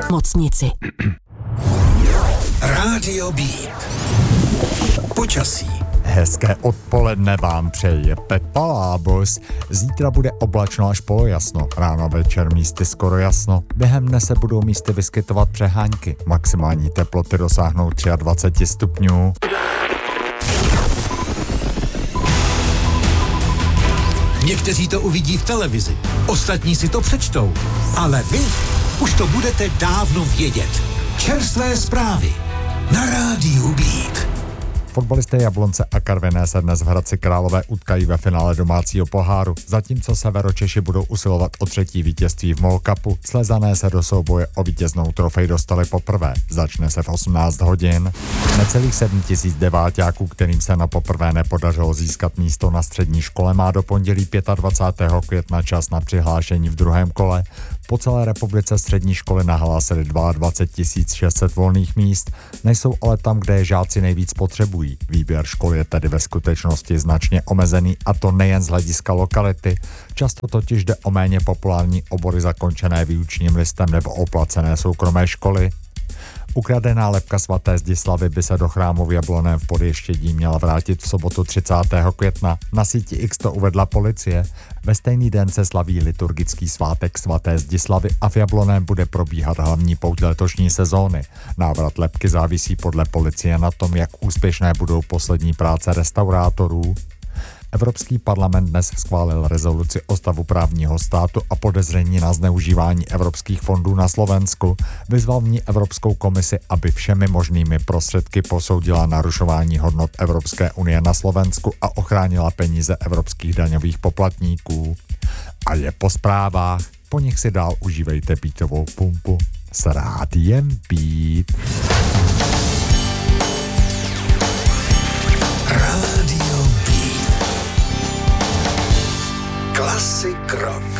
Mocnici. Rádio Beat. Počasí. Hezké odpoledne vám přeje Pepa Lábos. Zítra bude oblačno až polojasno, ráno večer místy skoro jasno. Během dne se budou místy vyskytovat přehánky. Maximální teploty dosáhnou 23 stupňů. Někteří to uvidí v televizi, ostatní si to přečtou, ale vy už to budete dávno vědět. Čerstvé zprávy na Rádiu Beat. Fotbalisté Jablonce a Karviné se dnes v Hradci Králové utkají ve finále domácího poháru, zatímco Severočeši budou usilovat o třetí vítězství v MOL Cupu. Slezané se do souboje o vítěznou trofej dostali poprvé. Začne se v 18 hodin. Necelých 7 000 deváťáků, kterým se na poprvé nepodařilo získat místo na střední škole, má do pondělí 25. května čas na přihlášení v druhém kole. Po celé republice střední školy nahlásily 22 600 volných míst, nejsou ale tam, kde je žáci nejvíc potřebují. Výběr škol je tedy ve skutečnosti značně omezený, a to nejen z hlediska lokality. Často totiž jde o méně populární obory zakončené výučním listem nebo oplacené soukromé školy. Ukradená lebka svaté Zdislavy by se do chrámu v Jablonném v Podještědí měla vrátit v sobotu 30. května. Na síti X to uvedla policie. Ve stejný den se slaví liturgický svátek svaté Zdislavy a v Jablonném bude probíhat hlavní pouť letošní sezóny. Návrat lebky závisí podle policie na tom, jak úspěšné budou poslední práce restaurátorů. Evropský parlament dnes schválil rezoluci o stavu právního státu a podezření na zneužívání evropských fondů na Slovensku. Vyzval v ní Evropskou komisi, aby všemi možnými prostředky posoudila narušování hodnot Evropské unie na Slovensku a ochránila peníze evropských daňových poplatníků. A je po zprávách, po nich si dál užívejte beatovou pumpu s Rádiem Beat. Rádio Beat. Klasik rock.